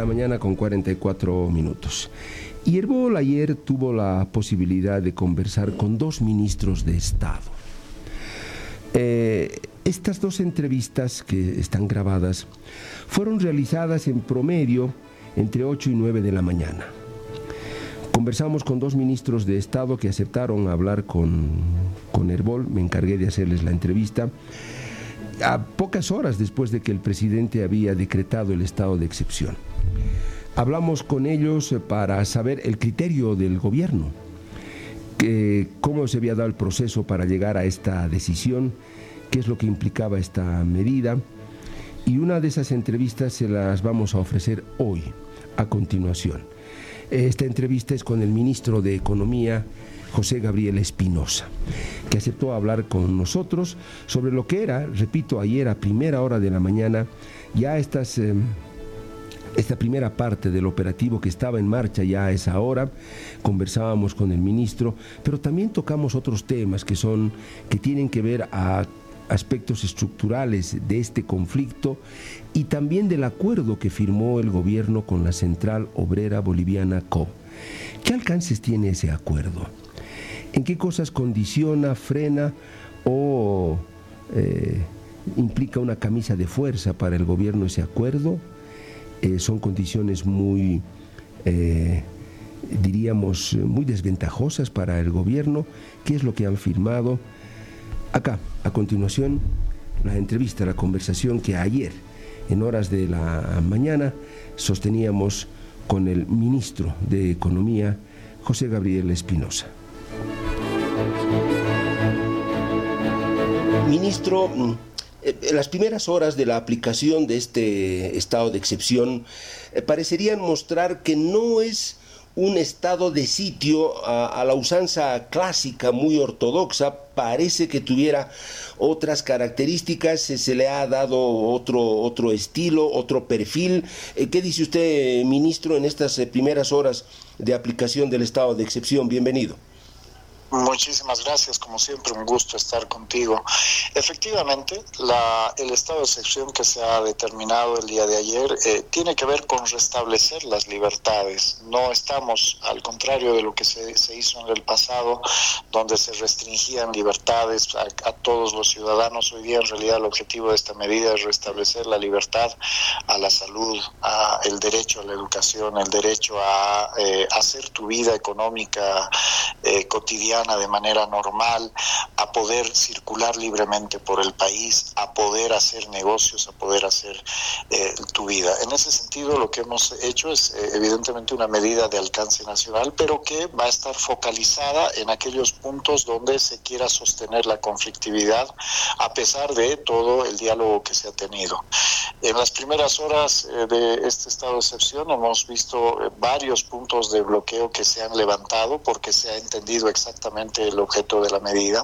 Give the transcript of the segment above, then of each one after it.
la mañana con 44 minutos. Y Herbol ayer tuvo la posibilidad de conversar con dos ministros de Estado. Estas dos entrevistas, que están grabadas, fueron realizadas en promedio entre 8 y 9 de la mañana. Conversamos con dos ministros de Estado que aceptaron hablar con Herbol. Me encargué de hacerles la entrevista a pocas horas después de que el presidente había decretado el estado de excepción. Hablamos con ellos para saber el criterio del gobierno, cómo se había dado el proceso para llegar a esta decisión, qué es lo que implicaba esta medida, y una de esas entrevistas se las vamos a ofrecer hoy, a continuación. Esta entrevista es con el ministro de Economía, José Gabriel Espinosa, que aceptó hablar con nosotros sobre lo que era, repito, ayer a primera hora de la mañana, ya esta primera parte del operativo que estaba en marcha ya a esa hora. Conversábamos con el ministro, pero también tocamos otros temas que tienen que ver a aspectos estructurales de este conflicto y también del acuerdo que firmó el gobierno con la Central Obrera Boliviana COB. ¿Qué alcances tiene ese acuerdo? ¿En qué cosas condiciona, frena o implica una camisa de fuerza para el gobierno ese acuerdo? Son condiciones muy, diríamos, muy desventajosas para el gobierno. ¿Qué es lo que han firmado? Acá, a continuación, la entrevista, la conversación que ayer, en horas de la mañana, sosteníamos con el ministro de Economía, José Gabriel Espinosa. Ministro, en las primeras horas de la aplicación de este estado de excepción parecerían mostrar que no es un estado de sitio a la usanza clásica muy ortodoxa. Parece que tuviera otras características, se le ha dado otro estilo, otro perfil. ¿Qué dice usted, ministro, en estas primeras horas de aplicación del estado de excepción? Bienvenido. Muchísimas gracias, como siempre un gusto estar contigo. Efectivamente, el estado de excepción que se ha determinado el día de ayer tiene que ver con restablecer las libertades. No estamos, al contrario de lo que se hizo en el pasado, donde se restringían libertades a todos los ciudadanos. Hoy día en realidad el objetivo de esta medida es restablecer la libertad a la salud, el derecho a la educación, el derecho a hacer tu vida económica cotidiana de manera normal, a poder circular libremente por el país, a poder hacer negocios, a poder hacer tu vida. En ese sentido, lo que hemos hecho es evidentemente una medida de alcance nacional, pero que va a estar focalizada en aquellos puntos donde se quiera sostener la conflictividad, a pesar de todo el diálogo que se ha tenido. En las primeras horas de este estado de excepción hemos visto varios puntos de bloqueo que se han levantado porque se ha entendido exactamente el objeto de la medida.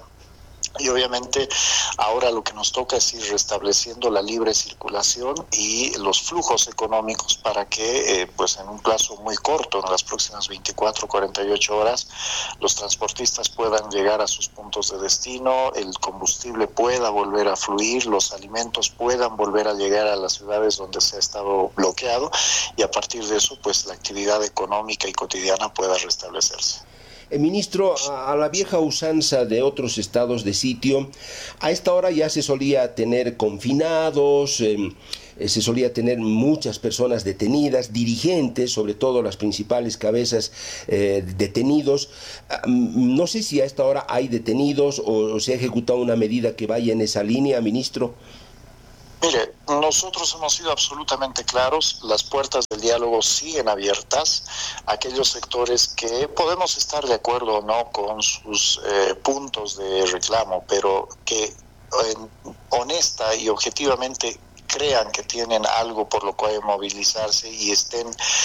Y obviamente ahora lo que nos toca es ir restableciendo la libre circulación y los flujos económicos para que pues en un plazo muy corto, en las próximas 24, 48 horas, los transportistas puedan llegar a sus puntos de destino, el combustible pueda volver a fluir, los alimentos puedan volver a llegar a las ciudades donde se ha estado bloqueado y a partir de eso pues la actividad económica y cotidiana pueda restablecerse. Ministro, a la vieja usanza de otros estados de sitio, a esta hora ya se solía tener confinados, se solía tener muchas personas detenidas, dirigentes, sobre todo las principales cabezas detenidos. No sé si a esta hora hay detenidos o se ha ejecutado una medida que vaya en esa línea, ministro. Mire, nosotros hemos sido absolutamente claros, las puertas del diálogo siguen abiertas, aquellos sectores que podemos estar de acuerdo o no con sus puntos de reclamo, pero que honesta y objetivamente crean que tienen algo por lo cual movilizarse y estén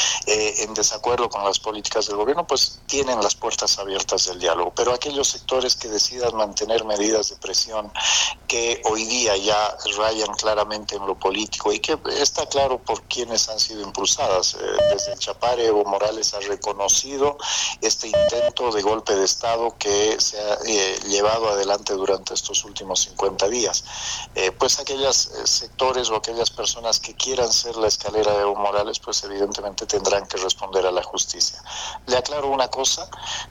en desacuerdo con las políticas del gobierno, pues tienen las puertas abiertas del diálogo. Pero aquellos sectores que decidan mantener medidas de presión que hoy día ya rayan claramente en lo político y que está claro por quienes han sido impulsadas. Desde el Chapare, Evo Morales ha reconocido este intento de golpe de Estado que se ha llevado adelante durante estos últimos 50 días. Pues aquellos sectores o aquellas personas que quieran ser la escalera de Evo Morales, pues evidentemente tendrán que responder a la justicia. Le aclaro una cosa,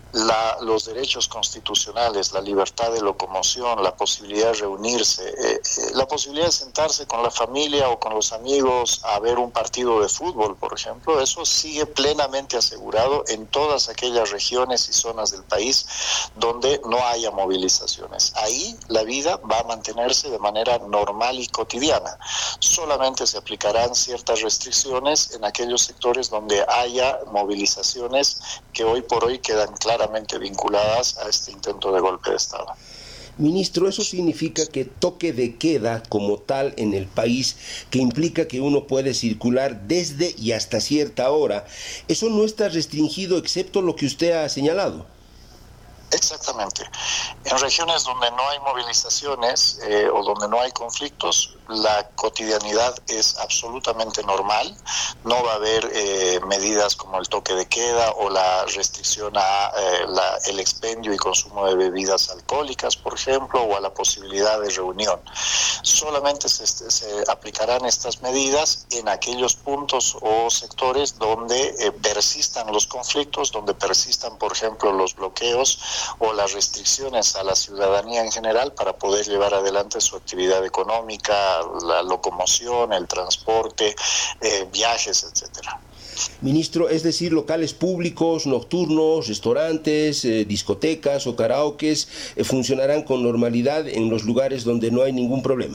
los derechos constitucionales, la libertad de locomoción, la posibilidad de reunirse, la posibilidad de sentarse con la familia o con los amigos a ver un partido de fútbol, por ejemplo, eso sigue plenamente asegurado en todas aquellas regiones y zonas del país donde no haya movilizaciones. Ahí la vida va a mantenerse de manera normal y cotidiana. Solamente se aplicarán ciertas restricciones en aquellos sectores donde haya movilizaciones que hoy por hoy quedan claramente vinculadas a este intento de golpe de Estado. Ministro, eso significa que toque de queda como tal en el país, que implica que uno puede circular desde y hasta cierta hora. Eso no está restringido excepto lo que usted ha señalado. Exactamente. En regiones donde no hay movilizaciones o donde no hay conflictos, la cotidianidad es absolutamente normal. No va a haber medidas como el toque de queda o la restricción a el expendio y consumo de bebidas alcohólicas, por ejemplo, o a la posibilidad de reunión. Solamente se aplicarán estas medidas en aquellos puntos o sectores donde persistan los conflictos, donde persistan, por ejemplo, los bloqueos o las restricciones a la ciudadanía en general para poder llevar adelante su actividad económica, la locomoción, el transporte, viajes, etcétera. Ministro, es decir, locales públicos, nocturnos, restaurantes, discotecas o karaokes funcionarán con normalidad en los lugares donde no hay ningún problema.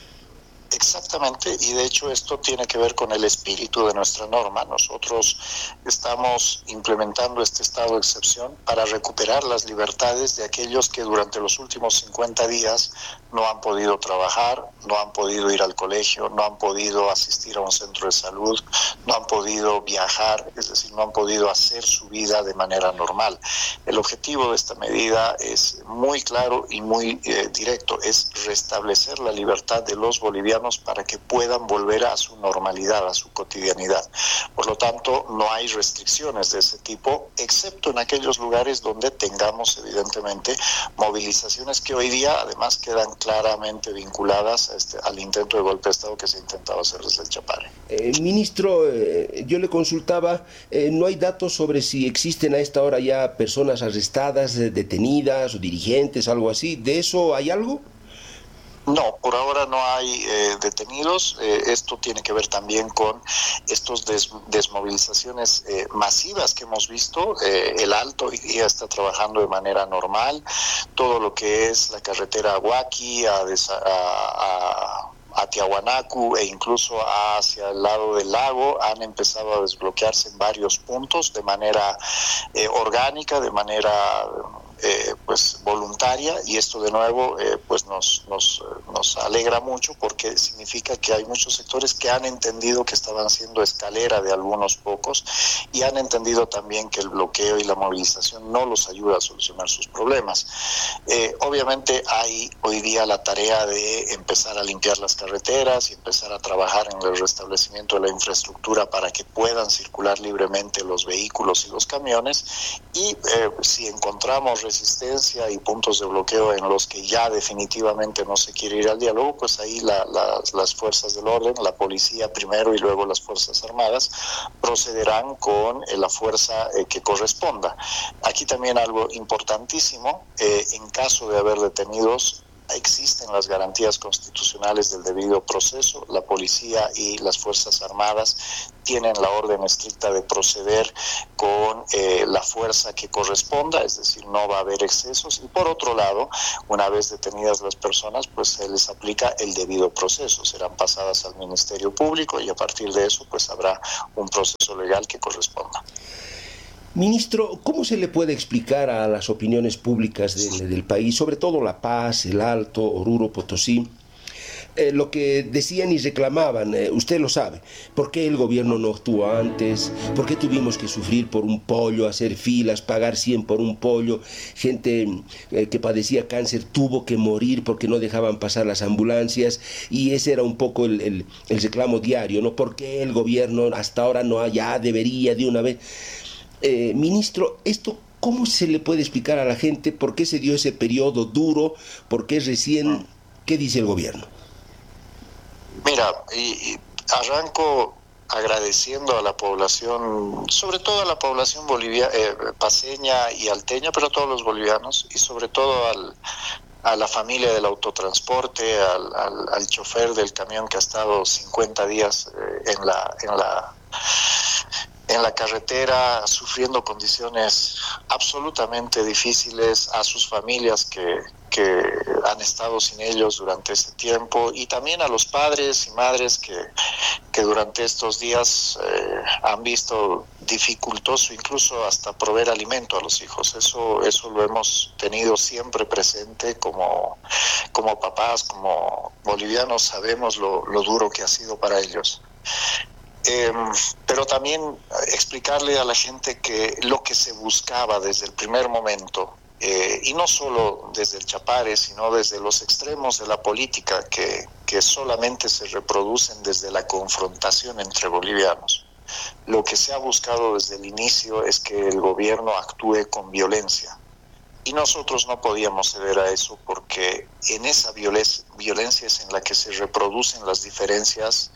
Exactamente, y de hecho esto tiene que ver con el espíritu de nuestra norma. Nosotros estamos implementando este estado de excepción para recuperar las libertades de aquellos que durante los últimos 50 días no han podido trabajar, no han podido ir al colegio, no han podido asistir a un centro de salud, no han podido viajar, es decir, no han podido hacer su vida de manera normal. El objetivo de esta medida es muy claro y muy directo, es restablecer la libertad de los bolivianos para que puedan volver a su normalidad, a su cotidianidad. Por lo tanto, no hay restricciones de ese tipo, excepto en aquellos lugares donde tengamos, evidentemente, movilizaciones que hoy día, además, quedan claramente vinculadas al intento de golpe de Estado que se ha intentado hacer desde el Chapare. Ministro, yo le consultaba, ¿no hay datos sobre si existen a esta hora ya personas arrestadas, detenidas o dirigentes, algo así? ¿De eso hay algo? No, por ahora no hay detenidos. Esto tiene que ver también con estos desmovilizaciones masivas que hemos visto. El Alto hoy día está trabajando de manera normal. Todo lo que es la carretera a Huaki, a Tiahuanacu e incluso hacia el lado del lago han empezado a desbloquearse en varios puntos de manera orgánica, de manera pues voluntaria, y esto de nuevo pues nos alegra mucho porque significa que hay muchos sectores que han entendido que estaban siendo escalera de algunos pocos y han entendido también que el bloqueo y la movilización no los ayuda a solucionar sus problemas. Obviamente hay hoy día la tarea de empezar a limpiar las carreteras y empezar a trabajar en el restablecimiento de la infraestructura para que puedan circular libremente los vehículos y los camiones, y si encontramos resistencia y puntos de bloqueo en los que ya definitivamente no se quiere ir al diálogo, pues ahí las fuerzas del orden, la policía primero y luego las fuerzas armadas, procederán con la fuerza que corresponda. Aquí también algo importantísimo, en caso de haber detenidos, existen las garantías constitucionales del debido proceso. La policía y las Fuerzas Armadas tienen la orden estricta de proceder con la fuerza que corresponda, es decir, no va a haber excesos. Y por otro lado, una vez detenidas las personas, pues se les aplica el debido proceso. Serán pasadas al Ministerio Público y a partir de eso, pues habrá un proceso legal que corresponda. Ministro, ¿cómo se le puede explicar a las opiniones públicas del país, sobre todo La Paz, El Alto, Oruro, Potosí, lo que decían y reclamaban? Usted lo sabe, ¿por qué el gobierno no actuó antes? ¿Por qué tuvimos que sufrir por un pollo, hacer filas, pagar 100 por un pollo? Gente que padecía cáncer tuvo que morir porque no dejaban pasar las ambulancias, y ese era un poco el reclamo diario, ¿no? ¿Por qué el gobierno hasta ahora no, ya debería de una vez? Ministro, ¿esto cómo se le puede explicar a la gente? ¿Por qué se dio ese periodo duro? ¿Por qué recién? ¿Qué dice el gobierno? Mira, y arranco agradeciendo a la población, sobre todo a la población paceña y alteña, pero a todos los bolivianos, y sobre todo a la familia del autotransporte, al chofer del camión que ha estado 50 días en la carretera, sufriendo condiciones absolutamente difíciles, a sus familias que han estado sin ellos durante ese tiempo, y también a los padres y madres que durante estos días han visto dificultoso incluso hasta proveer alimento a los hijos. Eso lo hemos tenido siempre presente como papás, como bolivianos, sabemos lo duro que ha sido para ellos. Pero también explicarle a la gente que lo que se buscaba desde el primer momento, y no solo desde el Chapare, sino desde los extremos de la política que solamente se reproducen desde la confrontación entre bolivianos. Lo que se ha buscado desde el inicio es que el gobierno actúe con violencia. Y nosotros no podíamos ceder a eso porque en esa violencia es en la que se reproducen las diferencias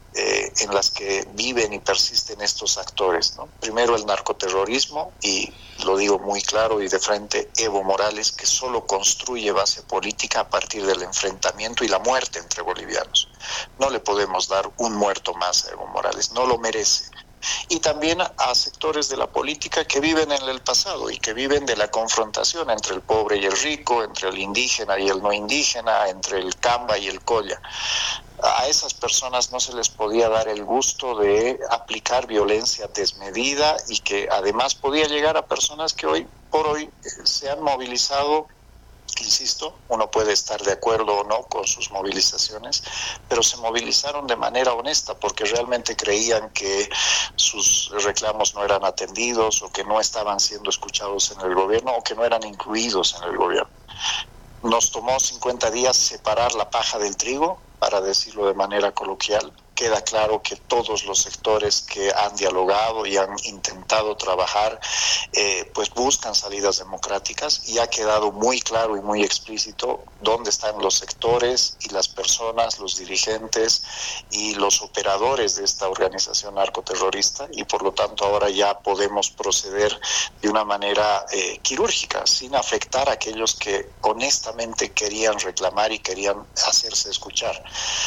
en las que viven y persisten estos actores, ¿no? Primero el narcoterrorismo, y lo digo muy claro y de frente, Evo Morales, que solo construye base política a partir del enfrentamiento y la muerte entre bolivianos. No le podemos dar un muerto más a Evo Morales, no lo merece. Y también a sectores de la política que viven en el pasado y que viven de la confrontación entre el pobre y el rico, entre el indígena y el no indígena, entre el camba y el colla. A esas personas no se les podía dar el gusto de aplicar violencia desmedida, y que además podía llegar a personas que hoy por hoy se han movilizado. Insisto, uno puede estar de acuerdo o no con sus movilizaciones, pero se movilizaron de manera honesta porque realmente creían que sus reclamos no eran atendidos, o que no estaban siendo escuchados en el gobierno, o que no eran incluidos en el gobierno. Nos tomó 50 días separar la paja del trigo, para decirlo de manera coloquial. Queda claro que todos los sectores que han dialogado y han intentado trabajar, pues buscan salidas democráticas, y ha quedado muy claro y muy explícito dónde están los sectores y las personas, los dirigentes y los operadores de esta organización narcoterrorista, y por lo tanto ahora ya podemos proceder de una manera quirúrgica, sin afectar a aquellos que honestamente querían reclamar y querían hacerse escuchar.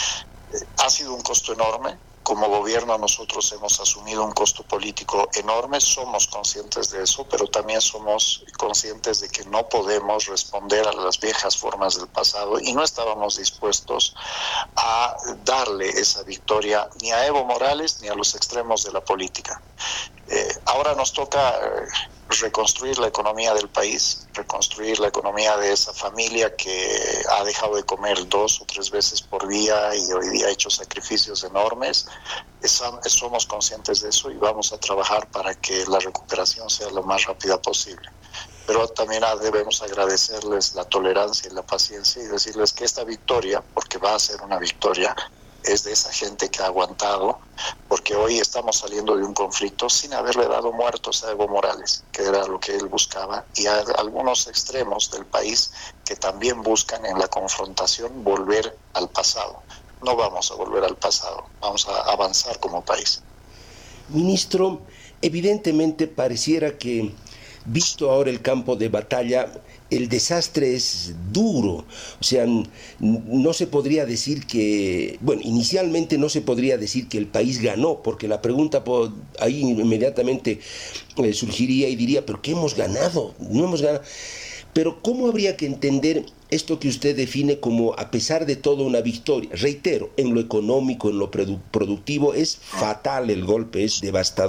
Ha sido un costo enorme. Como gobierno nosotros hemos asumido un costo político enorme, somos conscientes de eso, pero también somos conscientes de que no podemos responder a las viejas formas del pasado, y no estábamos dispuestos a darle esa victoria ni a Evo Morales ni a los extremos de la política. Ahora nos toca reconstruir la economía del país, reconstruir la economía de esa familia que ha dejado de comer 2 o 3 veces por día y hoy día ha hecho sacrificios enormes. Somos conscientes de eso y vamos a trabajar para que la recuperación sea lo más rápida posible. Pero también debemos agradecerles la tolerancia y la paciencia y decirles que esta victoria, porque va a ser una victoria, es de esa gente que ha aguantado, porque hoy estamos saliendo de un conflicto sin haberle dado muertos a Evo Morales, que era lo que él buscaba, y a algunos extremos del país que también buscan en la confrontación volver al pasado. No vamos a volver al pasado, vamos a avanzar como país. Ministro, evidentemente pareciera que, visto ahora el campo de batalla, el desastre es duro. O sea, no se podría decir que, bueno, inicialmente no se podría decir que el país ganó, porque la pregunta ahí inmediatamente surgiría y diría, ¿pero qué hemos ganado? No hemos ganado. Pero ¿cómo habría que entender esto que usted define como, a pesar de todo, una victoria? Reitero, en lo económico, en lo productivo, es fatal el golpe, es devastador.